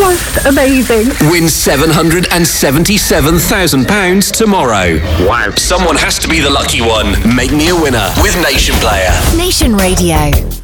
just amazing. Win £777,000 tomorrow. Wow. Someone has to be the lucky one. Make me a winner with Nation Player. Nation Radio.